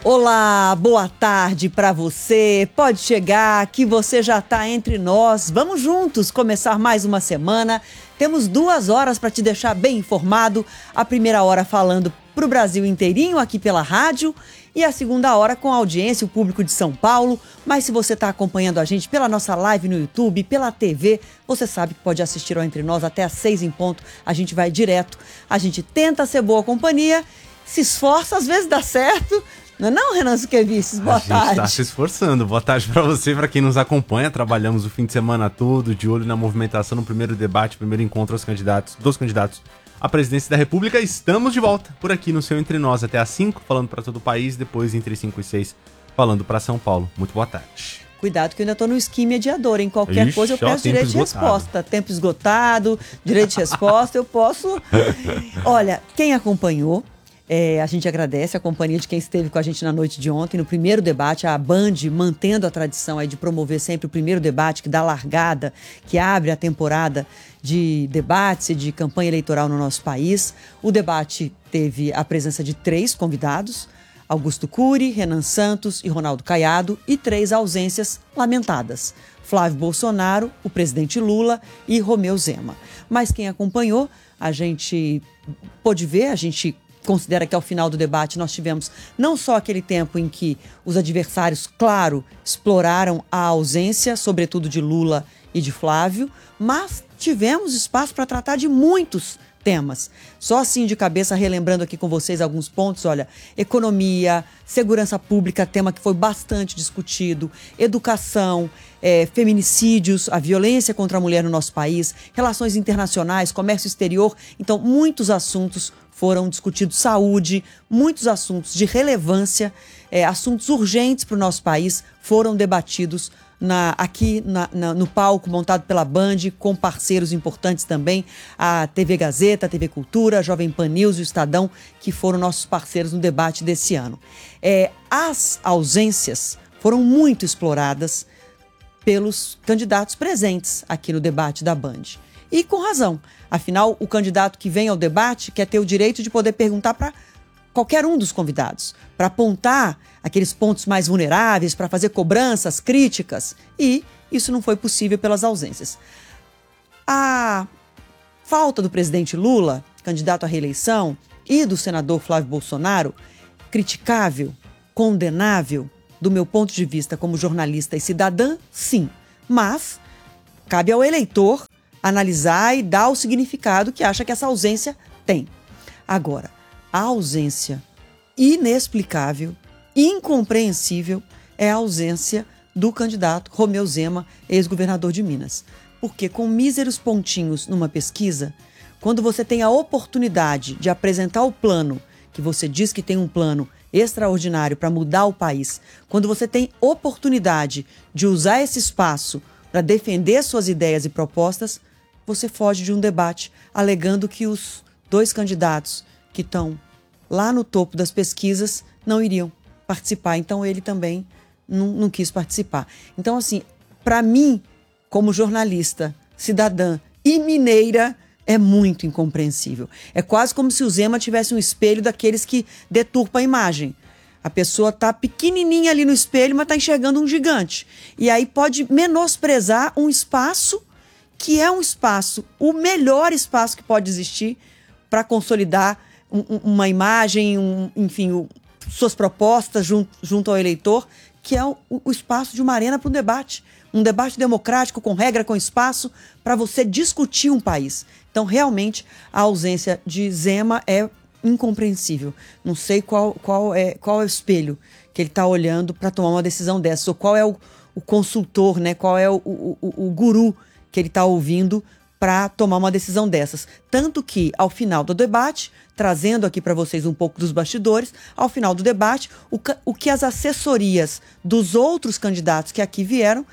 Olá, boa tarde para você. Pode chegar que você já está entre nós. Vamos juntos começar mais uma semana. Temos 2 horas para te deixar bem informado. A primeira hora falando para o Brasil inteirinho aqui pela rádio e a segunda hora com a audiência, o público de São Paulo. Mas se você está acompanhando a gente pela nossa live no YouTube, pela TV, você sabe que pode assistir ao Entre Nós até às 6 em ponto. A gente vai direto. A gente tenta ser boa companhia, se esforça, às vezes dá certo. Não, Renan Zuquevices, boa tarde. A gente está se esforçando. Boa tarde para você, para quem nos acompanha. Trabalhamos o fim de semana todo, de olho na movimentação no primeiro debate, primeiro encontro dos candidatos à presidência da República. Estamos de volta por aqui no seu Entre Nós até às 5, falando para todo o país, depois entre 5 e 6, falando para São Paulo. Muito boa tarde. Cuidado que eu ainda estou no esquema mediador, em qualquer coisa eu peço direito de resposta. Tempo esgotado, direito de resposta, eu posso... Olha, quem acompanhou, a gente agradece a companhia de quem esteve com a gente na noite de ontem, no primeiro debate, a Band mantendo a tradição aí de promover sempre o primeiro debate, que dá largada, que abre a temporada de debates e de campanha eleitoral no nosso país. O debate teve a presença de 3 convidados, Augusto Cury, Renan Santos e Ronaldo Caiado, e 3 ausências lamentadas: Flávio Bolsonaro, o presidente Lula e Romeu Zema. Mas quem acompanhou, a gente pôde ver, a gente considera que ao final do debate nós tivemos não só aquele tempo em que os adversários, claro, exploraram a ausência, sobretudo de Lula e de Flávio, mas tivemos espaço para tratar de muitos temas. Só assim de cabeça, relembrando aqui com vocês alguns pontos, olha, economia, segurança pública, tema que foi bastante discutido, educação, feminicídios, a violência contra a mulher no nosso país, relações internacionais, comércio exterior, então muitos assuntos foram discutidos, saúde, muitos assuntos de relevância, assuntos urgentes para o nosso país foram debatidos aqui no palco montado pela Band, com parceiros importantes também, a TV Gazeta, a TV Cultura, a Jovem Pan News e o Estadão, que foram nossos parceiros no debate desse ano. As ausências foram muito exploradas pelos candidatos presentes aqui no debate da Band. E com razão. Afinal, o candidato que vem ao debate quer ter o direito de poder perguntar para qualquer um dos convidados, para apontar aqueles pontos mais vulneráveis, para fazer cobranças, críticas. E isso não foi possível pelas ausências. A falta do presidente Lula, candidato à reeleição, e do senador Flávio Bolsonaro, criticável, condenável, do meu ponto de vista como jornalista e cidadã, sim. Mas cabe ao eleitor analisar e dar o significado que acha que essa ausência tem. Agora, a ausência inexplicável, incompreensível, é a ausência do candidato Romeu Zema, ex-governador de Minas. Porque com míseros pontinhos numa pesquisa, quando você tem a oportunidade de apresentar o plano, que você diz que tem um plano extraordinário para mudar o país, quando você tem oportunidade de usar esse espaço para defender suas ideias e propostas, você foge de um debate alegando que os 2 candidatos que estão lá no topo das pesquisas não iriam participar. Então ele também não quis participar. Então, assim, para mim, como jornalista, cidadã e mineira, é muito incompreensível. É quase como se o Zema tivesse um espelho daqueles que deturpa a imagem. A pessoa está pequenininha ali no espelho, mas está enxergando um gigante. E aí pode menosprezar um espaço que é um espaço, o melhor espaço que pode existir para consolidar uma imagem, enfim, suas propostas junto ao eleitor, que é o espaço de uma arena para um debate democrático, com regra, com espaço, para você discutir um país. Então, realmente, a ausência de Zema é incompreensível. Não sei qual é o espelho que ele está olhando para tomar uma decisão dessa, ou qual é o consultor, né? Qual é o guru que ele está ouvindo para tomar uma decisão dessas. Tanto que, ao final do debate, trazendo aqui para vocês um pouco dos bastidores, ao final do debate, o que as assessorias dos outros candidatos que aqui vieram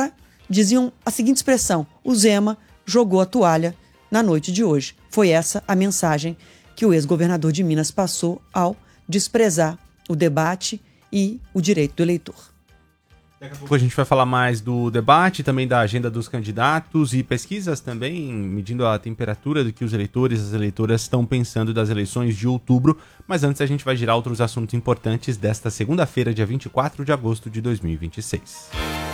diziam a seguinte expressão: o Zema jogou a toalha na noite de hoje. Foi essa a mensagem que o ex-governador de Minas passou ao desprezar o debate e o direito do eleitor. Daqui a pouco a gente vai falar mais do debate, também da agenda dos candidatos e pesquisas também, medindo a temperatura do que os eleitores e as eleitoras estão pensando das eleições de outubro. Mas antes a gente vai girar outros assuntos importantes desta segunda-feira, dia 24 de agosto de 2026.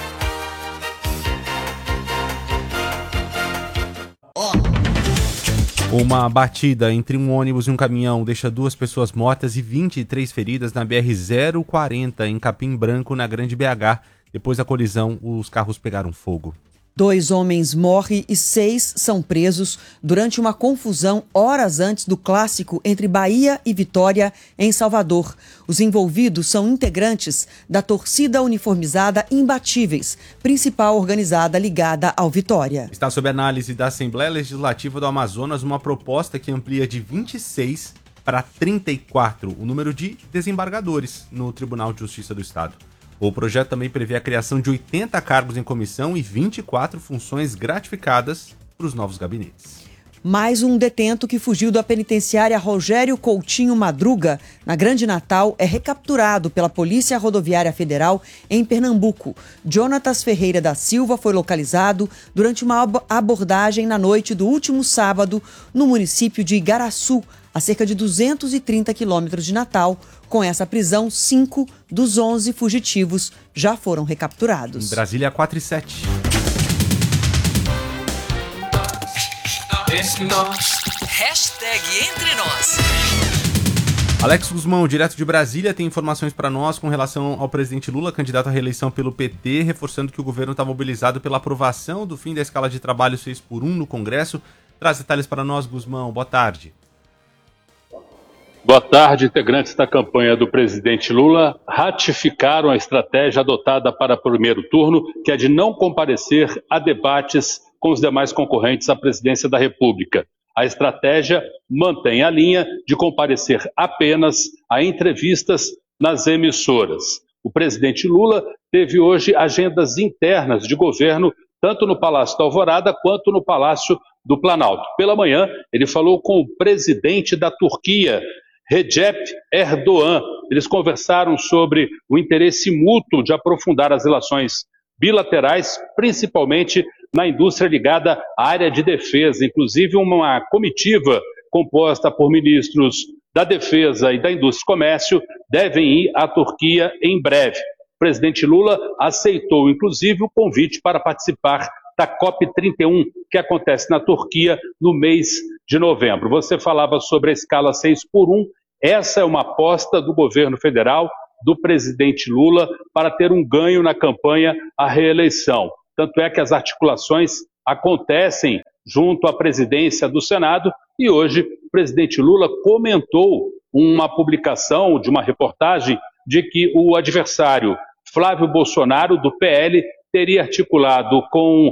Uma batida entre um ônibus e um caminhão deixa 2 pessoas mortas e 23 feridas na BR-040 em Capim Branco, na Grande BH. Depois da colisão, os carros pegaram fogo. 2 homens morrem e 6 são presos durante uma confusão horas antes do clássico entre Bahia e Vitória, em Salvador. Os envolvidos são integrantes da torcida uniformizada Imbatíveis, principal organizada ligada ao Vitória. Está sob análise da Assembleia Legislativa do Amazonas uma proposta que amplia de 26 para 34 o número de desembargadores no Tribunal de Justiça do Estado. O projeto também prevê a criação de 80 cargos em comissão e 24 funções gratificadas para os novos gabinetes. Mais um detento que fugiu da penitenciária Rogério Coutinho Madruga, na Grande Natal, é recapturado pela Polícia Rodoviária Federal em Pernambuco. Jonatas Ferreira da Silva foi localizado durante uma abordagem na noite do último sábado no município de Igaraçu, a cerca de 230 quilômetros de Natal. Com essa prisão, 5 dos 11 fugitivos já foram recapturados. Em Brasília, 4:07. Hashtag Entre Nós. Alex Guzmão, direto de Brasília, tem informações para nós com relação ao presidente Lula, candidato à reeleição pelo PT, reforçando que o governo está mobilizado pela aprovação do fim da escala de trabalho 6x1 no Congresso. Traz detalhes para nós, Guzmão. Boa tarde. Boa tarde, integrantes da campanha do presidente Lula ratificaram a estratégia adotada para o primeiro turno, que é de não comparecer a debates com os demais concorrentes à presidência da República. A estratégia mantém a linha de comparecer apenas a entrevistas nas emissoras. O presidente Lula teve hoje agendas internas de governo, tanto no Palácio da Alvorada quanto no Palácio do Planalto. Pela manhã, ele falou com o presidente da Turquia, Recep Erdogan. Eles conversaram sobre o interesse mútuo de aprofundar as relações bilaterais, principalmente na indústria ligada à área de defesa. Inclusive, uma comitiva composta por ministros da Defesa e da Indústria e Comércio devem ir à Turquia em breve. O presidente Lula aceitou, inclusive, o convite para participar da COP31, que acontece na Turquia no mês de novembro. Você falava sobre a escala 6x1, essa é uma aposta do governo federal, do presidente Lula, para ter um ganho na campanha à reeleição. Tanto é que as articulações acontecem junto à presidência do Senado e hoje o presidente Lula comentou uma publicação de uma reportagem de que o adversário Flávio Bolsonaro, do PL, teria articulado com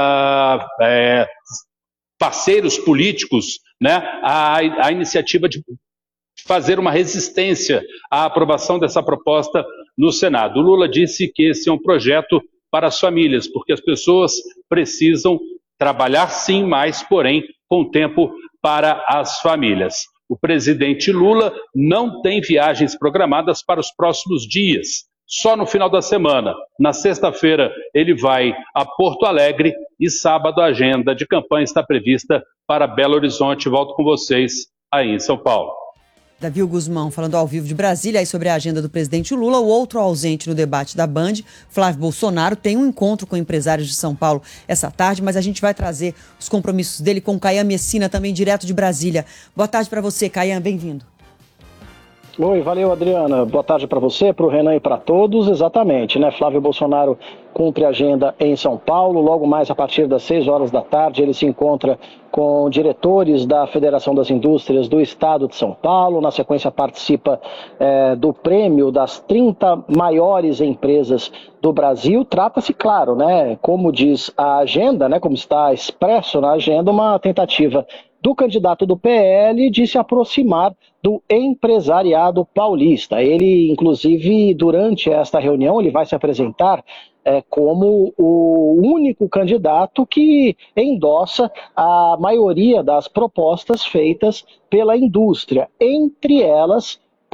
parceiros políticos, né, a iniciativa de fazer uma resistência à aprovação dessa proposta no Senado. O Lula disse que esse é um projeto para as famílias, porque as pessoas precisam trabalhar sim, mas, porém, com tempo para as famílias. O presidente Lula não tem viagens programadas para os próximos dias. Só no final da semana. Na sexta-feira ele vai a Porto Alegre e sábado a agenda de campanha está prevista para Belo Horizonte. Volto com vocês aí em São Paulo. Davi Guzmão falando ao vivo de Brasília aí sobre a agenda do presidente Lula. O outro ausente no debate da Band, Flávio Bolsonaro, tem um encontro com empresários de São Paulo essa tarde, mas a gente vai trazer os compromissos dele com o Caian Messina, também direto de Brasília. Boa tarde para você, Caian, bem-vindo. Oi, valeu, Adriana. Boa tarde para você, para o Renan e para todos. Exatamente, né? Flávio Bolsonaro cumpre agenda em São Paulo. Logo mais, a partir das 6 horas da tarde, ele se encontra com diretores da Federação das Indústrias do Estado de São Paulo. Na sequência, participa do prêmio das 30 maiores empresas do Brasil. Trata-se, claro, né? Como diz a agenda, né? Como está expresso na agenda, uma tentativa do candidato do PL de se aproximar do empresariado paulista. Ele, inclusive, durante esta reunião, ele vai se apresentar como o único candidato que endossa a maioria das propostas feitas pela indústria, entre elas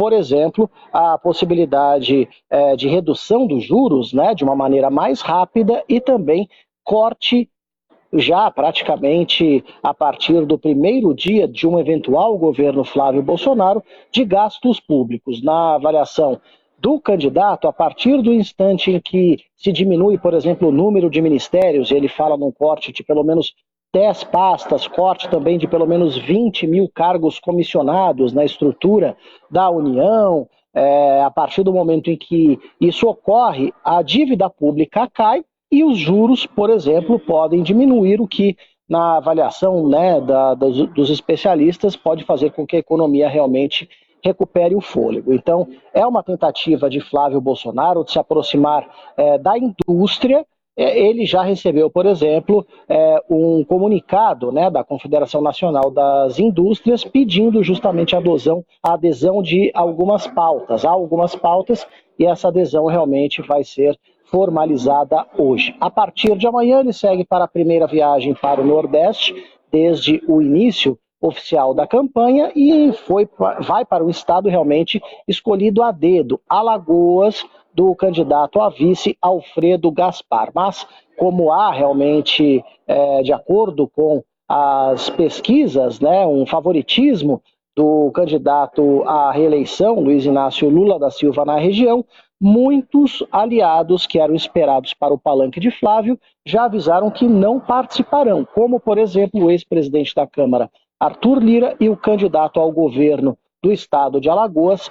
por exemplo, a possibilidade de redução dos juros, né, de uma maneira mais rápida e também corte já praticamente a partir do primeiro dia de um eventual governo Flávio Bolsonaro de gastos públicos. Na avaliação do candidato, a partir do instante em que se diminui, por exemplo, o número de ministérios, ele fala num corte de pelo menos 10 pastas, corte também de pelo menos 20 mil cargos comissionados na estrutura da União, a partir do momento em que isso ocorre, a dívida pública cai e os juros, por exemplo, podem diminuir, o que na avaliação, né, dos especialistas pode fazer com que a economia realmente recupere o fôlego. Então, é uma tentativa de Flávio Bolsonaro de se aproximar da indústria. Ele já recebeu, por exemplo, um comunicado, né, da Confederação Nacional das Indústrias pedindo justamente a adesão de algumas pautas. Há algumas pautas e essa adesão realmente vai ser formalizada hoje. A partir de amanhã ele segue para a primeira viagem para o Nordeste, desde o início oficial da campanha, e vai para o estado realmente escolhido a dedo, Alagoas, do candidato a vice Alfredo Gaspar. Mas como há realmente, de acordo com as pesquisas, né, um favoritismo do candidato à reeleição, Luiz Inácio Lula da Silva, na região, muitos aliados que eram esperados para o palanque de Flávio já avisaram que não participarão, como, por exemplo, o ex-presidente da Câmara, Arthur Lira, e o candidato ao governo do estado de Alagoas,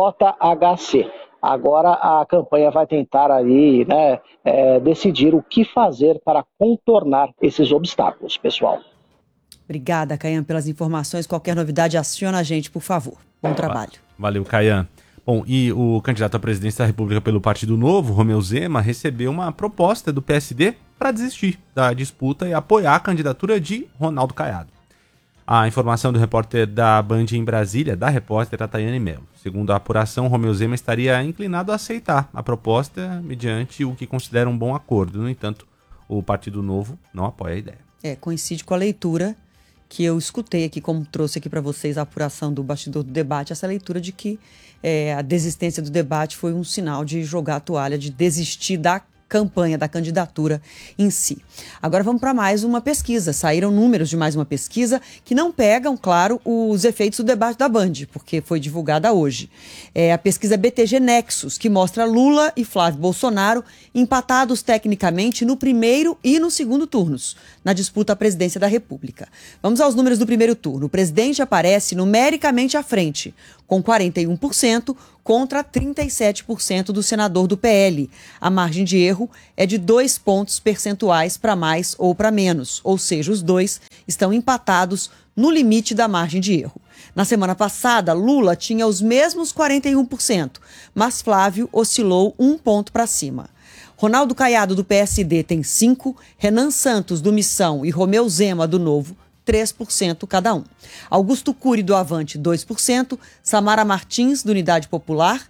JHC. Agora a campanha vai tentar aí, né, decidir o que fazer para contornar esses obstáculos, pessoal. Obrigada, Caian, pelas informações. Qualquer novidade, aciona a gente, por favor. Bom trabalho. Valeu, Caian. Bom, e o candidato à presidência da República pelo Partido Novo, Romeu Zema, recebeu uma proposta do PSD para desistir da disputa e apoiar a candidatura de Ronaldo Caiado. A informação do repórter da Band em Brasília, da repórter Tayane Mello. Segundo a apuração, Romeu Zema estaria inclinado a aceitar a proposta mediante o que considera um bom acordo. No entanto, o Partido Novo não apoia a ideia. Coincide com a leitura que eu escutei aqui, como trouxe aqui para vocês a apuração do bastidor do debate, essa leitura de que a desistência do debate foi um sinal de jogar a toalha, de desistir da campanha, da candidatura em si. Agora vamos para mais uma pesquisa. Saíram números de mais uma pesquisa que não pegam, claro, os efeitos do debate da Band, porque foi divulgada hoje. É a pesquisa BTG Nexus, que mostra Lula e Flávio Bolsonaro empatados tecnicamente no primeiro e no segundo turnos, na disputa à presidência da República. Vamos aos números do primeiro turno. O presidente aparece numericamente à frente, com 41% contra 37% do senador do PL. A margem de erro é de 2 pontos percentuais para mais ou para menos, ou seja, os dois estão empatados no limite da margem de erro. Na semana passada, Lula tinha os mesmos 41%, mas Flávio oscilou 1 ponto para cima. Ronaldo Caiado, do PSD, tem 5%, Renan Santos, do Missão, e Romeu Zema, do Novo, 3% cada um. Augusto Cury, do Avante, 2%, Samara Martins, do Unidade Popular,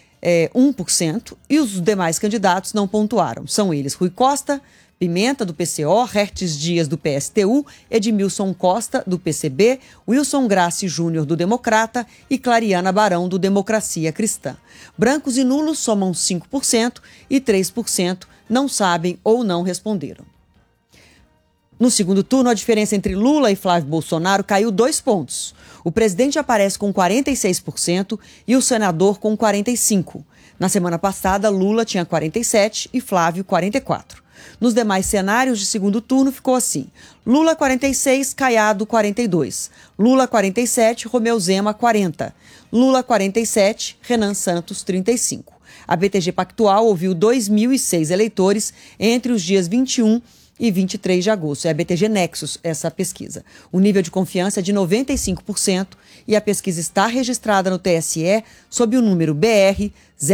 1%, e os demais candidatos não pontuaram. São eles Rui Costa, Pimenta, do PCO, Hertes Dias, do PSTU, Edmilson Costa, do PCB, Wilson Grassi Júnior, do Democrata, e Clariana Barão, do Democracia Cristã. Brancos e nulos somam 5% e 3% não sabem ou não responderam. No segundo turno, a diferença entre Lula e Flávio Bolsonaro caiu 2 pontos. O presidente aparece com 46% e o senador com 45%. Na semana passada, Lula tinha 47% e Flávio 44%. Nos demais cenários de segundo turno ficou assim: Lula 46%, Caiado 42%. Lula 47%, Romeu Zema 40%. Lula 47%, Renan Santos 35%. A BTG Pactual ouviu 2.006 eleitores entre os dias 21 e 23 de agosto. É a BTG Nexus, essa pesquisa. O nível de confiança é de 95% e a pesquisa está registrada no TSE sob o número BR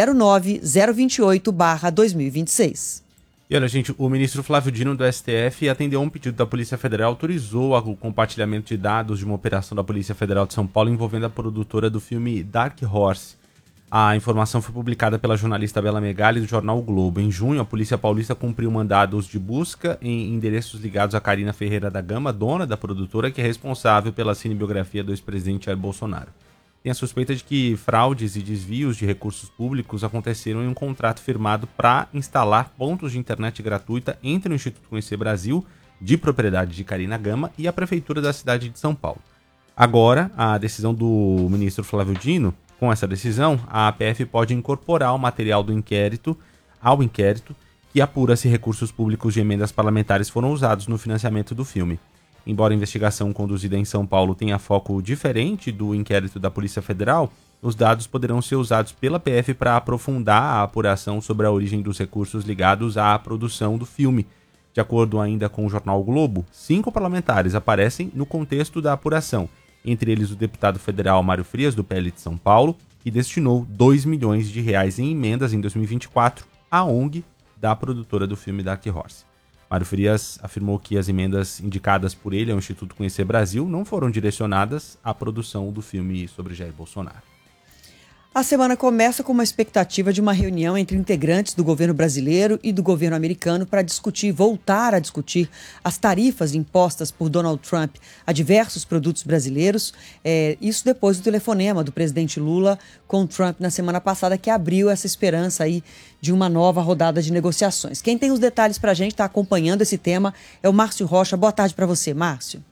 09028/2026. E olha, gente, o ministro Flávio Dino, do STF, atendeu a um pedido da Polícia Federal, autorizou o compartilhamento de dados de uma operação da Polícia Federal de São Paulo envolvendo a produtora do filme Dark Horse. A informação foi publicada pela jornalista Bela Megali do jornal O Globo. Em junho, a Polícia Paulista cumpriu mandados de busca em endereços ligados a Karina Ferreira da Gama, dona da produtora, que é responsável pela cinebiografia do ex-presidente Jair Bolsonaro. tem a suspeita de que fraudes e desvios de recursos públicos aconteceram em um contrato firmado para instalar pontos de internet gratuita entre o Instituto Conhecer Brasil, de propriedade de Carina Gama, e a Prefeitura da cidade de São Paulo. Agora, a decisão do ministro Flávio Dino, com essa decisão, a APF pode incorporar o material do inquérito ao inquérito que apura se recursos públicos de emendas parlamentares foram usados no financiamento do filme. Embora a investigação conduzida em São Paulo tenha foco diferente do inquérito da Polícia Federal, os dados poderão ser usados pela PF para aprofundar a apuração sobre a origem dos recursos ligados à produção do filme. De acordo ainda com o jornal o Globo, 5 parlamentares aparecem no contexto da apuração, entre eles o deputado federal Mário Frias, do PL de São Paulo, que destinou R$2 milhões em emendas em 2024 à ONG da produtora do filme Dark Horse. Mário Frias afirmou que as emendas indicadas por ele ao Instituto Conhecer Brasil não foram direcionadas à produção do filme sobre Jair Bolsonaro. A semana começa com uma expectativa de uma reunião entre integrantes do governo brasileiro e do governo americano para voltar a discutir as tarifas impostas por Donald Trump a diversos produtos brasileiros. Isso depois do telefonema do presidente Lula com Trump na semana passada, que abriu essa esperança aí de uma nova rodada de negociações. Quem tem os detalhes para a gente, está acompanhando esse tema, é o Márcio Rocha. Boa tarde para você, Márcio.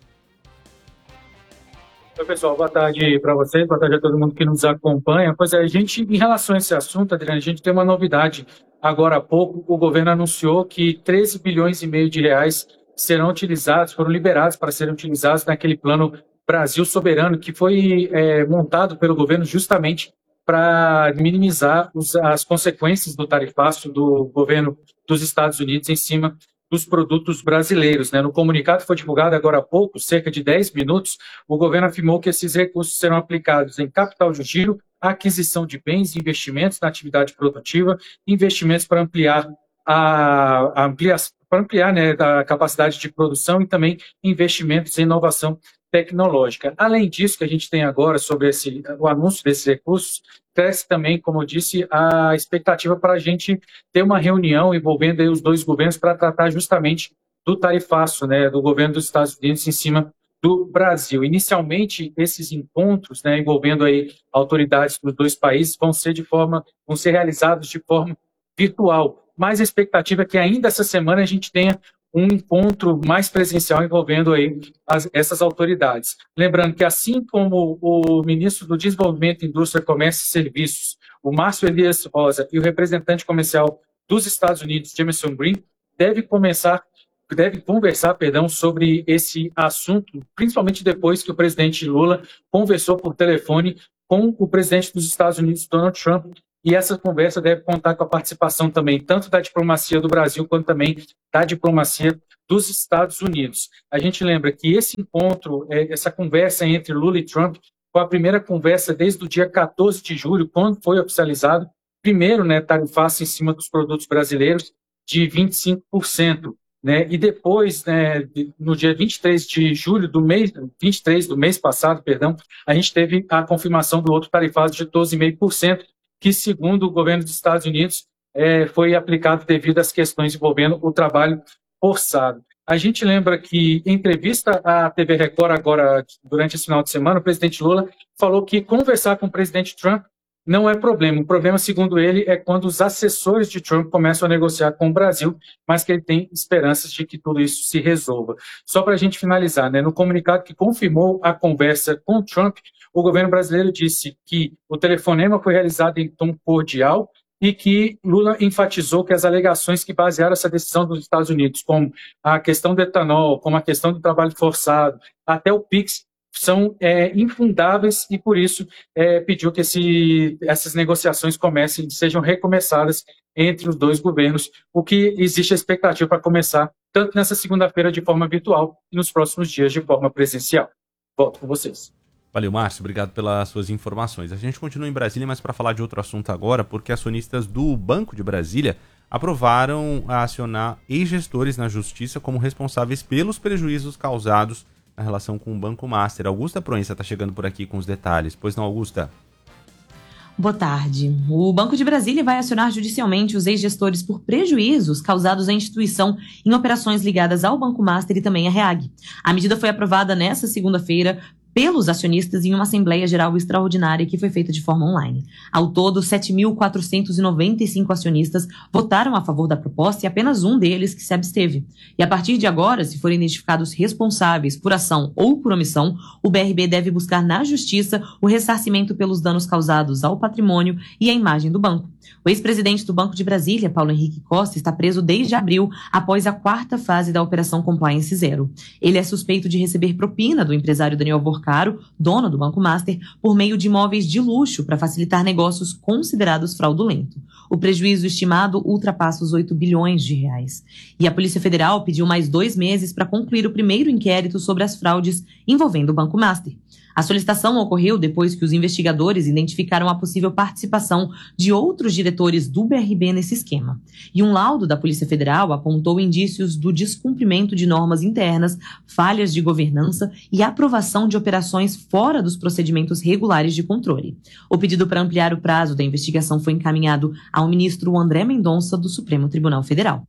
Oi, pessoal, boa tarde para vocês, boa tarde a todo mundo que nos acompanha. Pois é, em relação a esse assunto, Adriana, a gente tem uma novidade. Agora há pouco, o governo anunciou que 13 bilhões e meio de reais foram liberados para serem utilizados naquele plano Brasil Soberano, que foi montado pelo governo justamente para minimizar as consequências do tarifaço do governo dos Estados Unidos em cima dos produtos brasileiros. No comunicado que foi divulgado agora há pouco, cerca de 10 minutos, o governo afirmou que esses recursos serão aplicados em capital de giro, aquisição de bens e investimentos na atividade produtiva, investimentos para ampliar a capacidade de produção e também investimentos em inovação tecnológica. Além disso, que a gente tem agora sobre o anúncio desses recursos, cresce também, como eu disse, a expectativa para a gente ter uma reunião envolvendo aí os dois governos para tratar justamente do tarifaço, do governo dos Estados Unidos em cima do Brasil. Inicialmente, esses encontros, envolvendo aí autoridades dos dois países, vão ser realizados de forma virtual. Mas a expectativa é que ainda essa semana a gente tenha um encontro mais presencial envolvendo aí essas autoridades. Lembrando que, assim como o ministro do Desenvolvimento, Indústria, Comércio e Serviços, o Márcio Elias Rosa, e o representante comercial dos Estados Unidos, Jamieson Green, devem conversar sobre esse assunto, principalmente depois que o presidente Lula conversou por telefone com o presidente dos Estados Unidos, Donald Trump, e essa conversa deve contar com a participação também tanto da diplomacia do Brasil quanto também da diplomacia dos Estados Unidos. A gente lembra que esse encontro, essa conversa entre Lula e Trump, foi a primeira conversa desde o dia 14 de julho, quando foi oficializado, primeiro, tarifaço em cima dos produtos brasileiros de 25%. E depois, no dia 23 do mês passado, a gente teve a confirmação do outro tarifaço de 12,5%, que, segundo o governo dos Estados Unidos, foi aplicado devido às questões envolvendo o trabalho forçado. A gente lembra que, em entrevista à TV Record, agora, durante esse final de semana, o presidente Lula falou que conversar com o presidente Trump não é problema. O problema, segundo ele, é quando os assessores de Trump começam a negociar com o Brasil, mas que ele tem esperanças de que tudo isso se resolva. Só para a gente finalizar, no comunicado que confirmou a conversa com Trump, o governo brasileiro disse que o telefonema foi realizado em tom cordial e que Lula enfatizou que as alegações que basearam essa decisão dos Estados Unidos, como a questão do etanol, como a questão do trabalho forçado, até o PIX, são infundáveis e, por isso, pediu que essas negociações sejam recomeçadas entre os dois governos, o que existe a expectativa para começar tanto nessa segunda-feira de forma virtual e nos próximos dias de forma presencial. Volto com vocês. Valeu, Márcio. Obrigado pelas suas informações. A gente continua em Brasília, mas para falar de outro assunto agora, porque acionistas do Banco de Brasília aprovaram a acionar ex-gestores na Justiça como responsáveis pelos prejuízos causados na relação com o Banco Master. Augusta Proença está chegando por aqui com os detalhes. Pois não, Augusta? Boa tarde. O Banco de Brasília vai acionar judicialmente os ex-gestores por prejuízos causados à instituição em operações ligadas ao Banco Master e também à REAG. A medida foi aprovada nesta segunda-feira pelos acionistas em uma Assembleia Geral Extraordinária que foi feita de forma online. Ao todo, 7.495 acionistas votaram a favor da proposta e apenas um deles que se absteve. E a partir de agora, se forem identificados responsáveis por ação ou por omissão, o BRB deve buscar na Justiça o ressarcimento pelos danos causados ao patrimônio e à imagem do banco. O ex-presidente do Banco de Brasília, Paulo Henrique Costa, está preso desde abril, após a 4ª fase da Operação Compliance Zero. Ele é suspeito de receber propina do empresário Daniel Vorcaro, dono do Banco Master, por meio de imóveis de luxo para facilitar negócios considerados fraudulentos. O prejuízo estimado ultrapassa os 8 bilhões de reais. E a Polícia Federal pediu mais 2 meses para concluir o primeiro inquérito sobre as fraudes envolvendo o Banco Master. A solicitação ocorreu depois que os investigadores identificaram a possível participação de outros diretores do BRB nesse esquema. E um laudo da Polícia Federal apontou indícios do descumprimento de normas internas, falhas de governança e aprovação de operações fora dos procedimentos regulares de controle. O pedido para ampliar o prazo da investigação foi encaminhado ao ministro André Mendonça, do Supremo Tribunal Federal.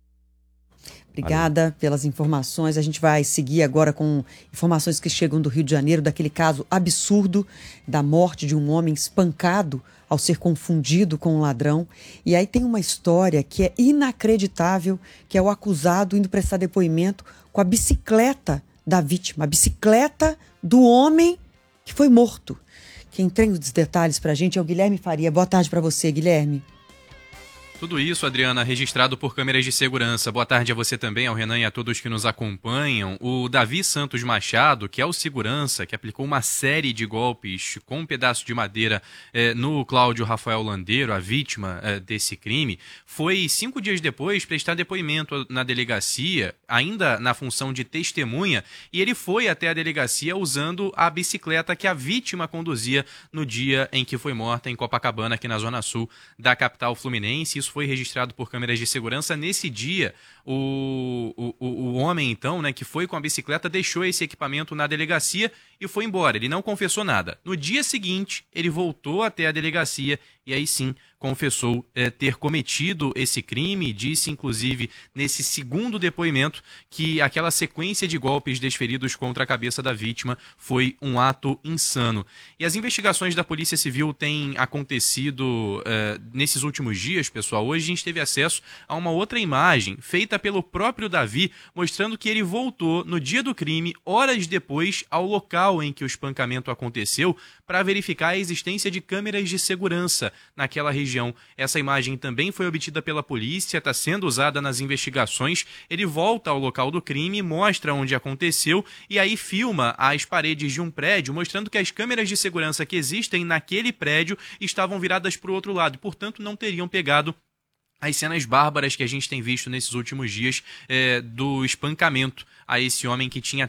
Obrigada pelas informações. A gente vai seguir agora com informações que chegam do Rio de Janeiro, daquele caso absurdo da morte de um homem espancado ao ser confundido com um ladrão. E aí tem uma história que é inacreditável, que é o acusado indo prestar depoimento com a bicicleta da vítima, a bicicleta do homem que foi morto. Quem tem os detalhes para a gente é o Guilherme Faria. Boa tarde para você, Guilherme. Tudo isso, Adriana, registrado por câmeras de segurança. Boa tarde a você também, ao Renan e a todos que nos acompanham. O Davi Santos Machado, que é o segurança, que aplicou uma série de golpes com um pedaço de madeira no Cláudio Rafael Landeiro, a vítima desse crime, foi 5 dias depois prestar depoimento na delegacia, ainda na função de testemunha, e ele foi até a delegacia usando a bicicleta que a vítima conduzia no dia em que foi morta em Copacabana, aqui na zona sul da capital fluminense. Isso foi registrado por câmeras de segurança. Nesse dia, o homem, então, né, que foi com a bicicleta, deixou esse equipamento na delegacia e foi embora. Ele não confessou nada. No dia seguinte, ele voltou até a delegacia e aí sim confessou ter cometido esse crime. Disse, inclusive, nesse segundo depoimento, que aquela sequência de golpes desferidos contra a cabeça da vítima foi um ato insano. E as investigações da Polícia Civil têm acontecido nesses últimos dias, pessoal. Hoje a gente teve acesso a uma outra imagem feita pelo próprio Davi, mostrando que ele voltou no dia do crime, horas depois, ao local em que o espancamento aconteceu, para verificar a existência de câmeras de segurança naquela região. Essa imagem também foi obtida pela polícia, está sendo usada nas investigações. Ele volta ao local do crime, mostra onde aconteceu e aí filma as paredes de um prédio, mostrando que as câmeras de segurança que existem naquele prédio estavam viradas para o outro lado e, portanto, não teriam pegado as cenas bárbaras que a gente tem visto nesses últimos dias do espancamento a esse homem que tinha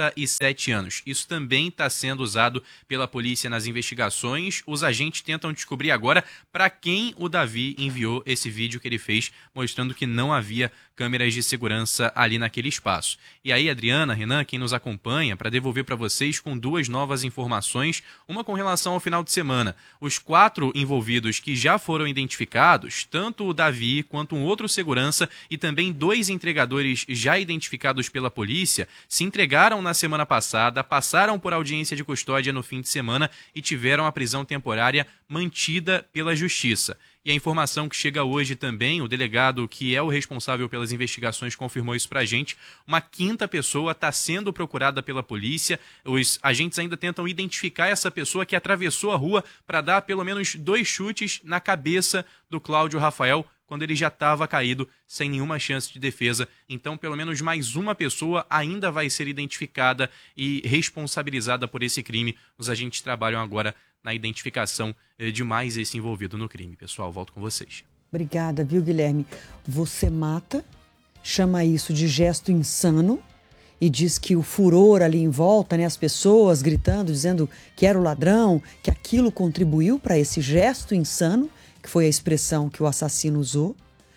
37 anos. Isso também está sendo usado pela polícia nas investigações. Os agentes tentam descobrir agora para quem o Davi enviou esse vídeo que ele fez, mostrando que não havia câmeras de segurança ali naquele espaço. E aí, Adriana, Renan, quem nos acompanha, para devolver para vocês com 2 novas informações, uma com relação ao final de semana. Os 4 envolvidos que já foram identificados, tanto o Davi quanto um outro segurança e também 2 entregadores já identificados pela polícia, se entregaram na semana passada, passaram por audiência de custódia no fim de semana e tiveram a prisão temporária mantida pela Justiça. E a informação que chega hoje também, o delegado que é o responsável pelas investigações confirmou isso pra gente, uma 5ª pessoa está sendo procurada pela polícia. Os agentes ainda tentam identificar essa pessoa que atravessou a rua para dar pelo menos 2 chutes na cabeça do Cláudio Rafael, quando ele já estava caído, sem nenhuma chance de defesa. Então, pelo menos mais uma pessoa ainda vai ser identificada e responsabilizada por esse crime. Os agentes trabalham agora na identificação de mais esse envolvido no crime. Pessoal, volto com vocês. Obrigada, viu, Guilherme? Você mata, chama isso de gesto insano e diz que o furor ali em volta, né, as pessoas gritando, dizendo que era o ladrão, que aquilo contribuiu para esse gesto insano, que foi a expressão que o assassino usou,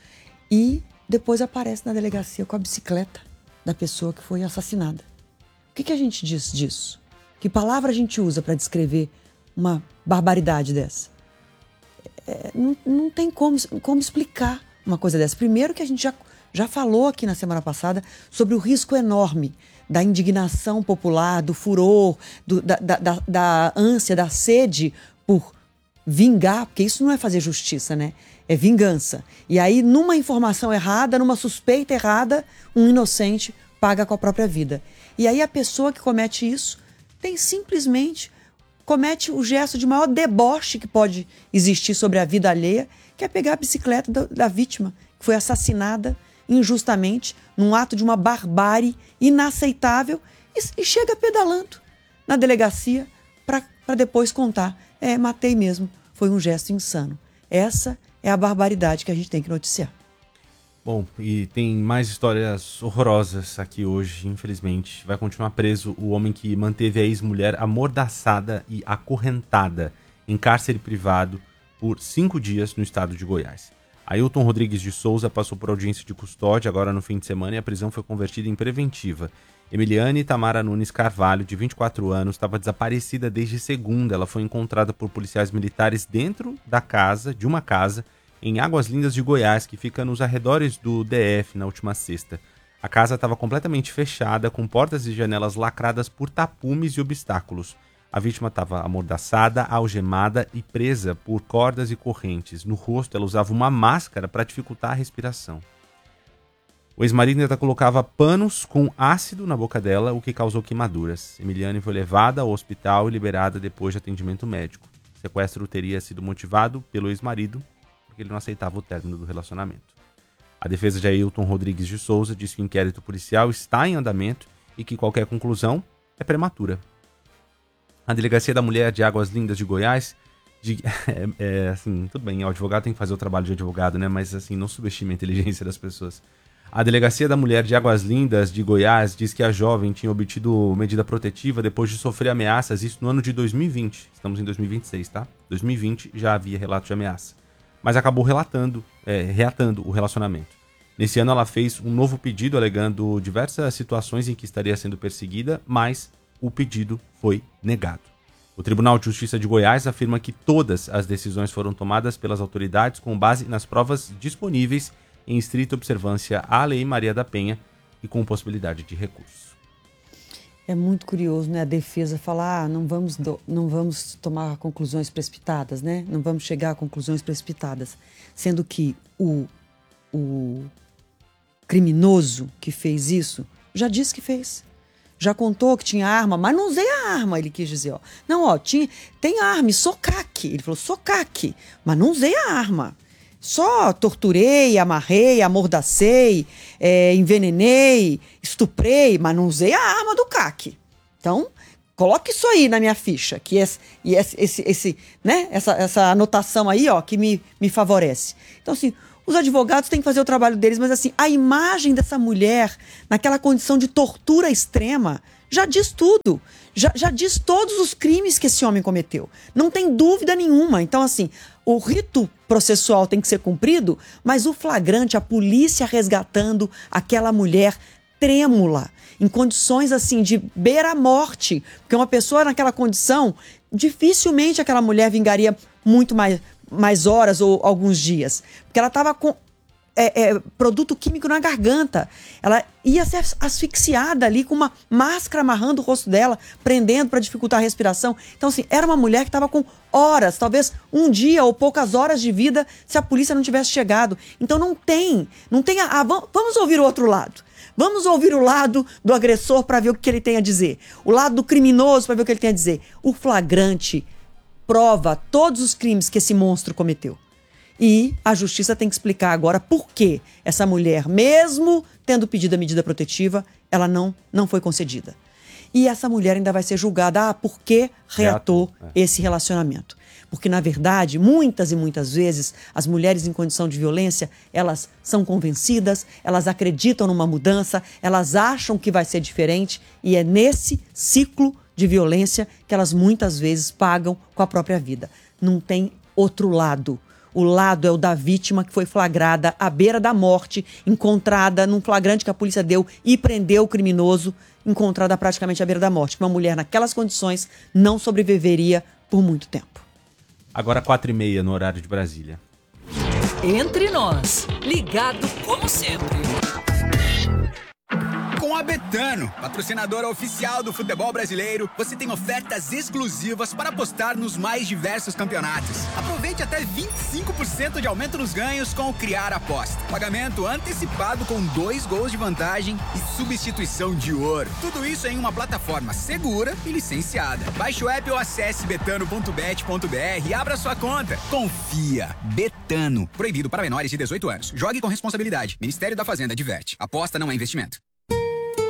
e depois aparece na delegacia com a bicicleta da pessoa que foi assassinada. O que a gente diz disso? Que palavra a gente usa para descrever uma barbaridade dessa? Não tem como explicar uma coisa dessa. Primeiro que a gente já falou aqui na semana passada sobre o risco enorme da indignação popular, do furor, da ânsia, da sede por vingar, porque isso não é fazer justiça, né? É vingança. E aí, numa informação errada, numa suspeita errada, um inocente paga com a própria vida. E aí a pessoa que comete isso comete o gesto de maior deboche que pode existir sobre a vida alheia, que é pegar a bicicleta da vítima, que foi assassinada injustamente, num ato de uma barbárie inaceitável, e chega pedalando na delegacia para depois contar. Matei mesmo, foi um gesto insano. Essa é a barbaridade que a gente tem que noticiar. Bom, e tem mais histórias horrorosas aqui hoje, infelizmente. Vai continuar preso o homem que manteve a ex-mulher amordaçada e acorrentada em cárcere privado por 5 dias no estado de Goiás. Ailton Rodrigues de Souza passou por audiência de custódia agora no fim de semana e a prisão foi convertida em preventiva. Emiliane Tamara Nunes Carvalho, de 24 anos, estava desaparecida desde segunda. Ela foi encontrada por policiais militares dentro de uma casa, em Águas Lindas de Goiás, que fica nos arredores do DF na última sexta. A casa estava completamente fechada, com portas e janelas lacradas por tapumes e obstáculos. A vítima estava amordaçada, algemada e presa por cordas e correntes. No rosto, ela usava uma máscara para dificultar a respiração. O ex-marido ainda colocava panos com ácido na boca dela, o que causou queimaduras. Emiliane foi levada ao hospital e liberada depois de atendimento médico. O sequestro teria sido motivado pelo ex-marido, porque ele não aceitava o término do relacionamento. A defesa de Ailton Rodrigues de Souza diz que o inquérito policial está em andamento e que qualquer conclusão é prematura. A Delegacia da Mulher de Águas Lindas de Goiás, assim, tudo bem, o advogado tem que fazer o trabalho de advogado, né? Mas assim, não subestime a inteligência das pessoas. A Delegacia da Mulher de Águas Lindas de Goiás diz que a jovem tinha obtido medida protetiva depois de sofrer ameaças, isso no ano de 2020. Estamos em 2026, tá? 2020 já havia relato de ameaça. Mas acabou reatando o relacionamento. Nesse ano ela fez um novo pedido alegando diversas situações em que estaria sendo perseguida, mas o pedido foi negado. O Tribunal de Justiça de Goiás afirma que todas as decisões foram tomadas pelas autoridades com base nas provas disponíveis em estrita observância à Lei Maria da Penha e com possibilidade de recurso. É muito curioso, né? A defesa falar, não vamos tomar conclusões precipitadas, né? Não vamos chegar a conclusões precipitadas. Sendo que o criminoso que fez isso já disse que fez. Já contou que tinha arma, mas não usei a arma, ele quis dizer. Não, tem arma, sou caque. Ele falou, sou caque, mas não usei a arma. Só torturei, amarrei, amordacei, envenenei, estuprei, mas não usei a arma do CAC. Então, coloque isso aí na minha ficha, que essa anotação aí, que me favorece. Então, assim, os advogados têm que fazer o trabalho deles, mas assim, a imagem dessa mulher naquela condição de tortura extrema já diz tudo. Já diz todos os crimes que esse homem cometeu. Não tem dúvida nenhuma. Então, assim, o rito processual tem que ser cumprido, mas o flagrante, a polícia resgatando aquela mulher trêmula, em condições assim de beira a morte, porque uma pessoa naquela condição, dificilmente aquela mulher vingaria muito mais horas ou alguns dias, porque ela estava com produto químico na garganta. Ela ia ser asfixiada ali com uma máscara amarrando o rosto dela, prendendo para dificultar a respiração. Então, assim, era uma mulher que estava com horas, talvez um dia ou poucas horas de vida se a polícia não tivesse chegado. Então, não tem vamos ouvir o outro lado. Vamos ouvir o lado do agressor para ver o que ele tem a dizer. O lado do criminoso para ver o que ele tem a dizer. O flagrante prova todos os crimes que esse monstro cometeu. E a justiça tem que explicar agora por que essa mulher, mesmo tendo pedido a medida protetiva, ela não foi concedida. E essa mulher ainda vai ser julgada por que reatou esse relacionamento. Porque, na verdade, muitas e muitas vezes, as mulheres em condição de violência, elas são convencidas, elas acreditam numa mudança, elas acham que vai ser diferente, e é nesse ciclo de violência que elas muitas vezes pagam com a própria vida. Não tem outro lado. O lado é o da vítima que foi flagrada à beira da morte, encontrada num flagrante que a polícia deu e prendeu o criminoso, encontrada praticamente à beira da morte. Uma mulher naquelas condições não sobreviveria por muito tempo. Agora 4h30 no horário de Brasília. Entre nós, ligado como sempre. a Betano, patrocinadora oficial do futebol brasileiro, você tem ofertas exclusivas para apostar nos mais diversos campeonatos. Aproveite até 25% de aumento nos ganhos com o Criar Aposta. Pagamento antecipado com 2 gols de vantagem e substituição de ouro. Tudo isso em uma plataforma segura e licenciada. Baixe o app ou acesse betano.bet.br e abra sua conta. Confia. Betano. Proibido para menores de 18 anos. Jogue com responsabilidade. Ministério da Fazenda adverte. Aposta não é investimento.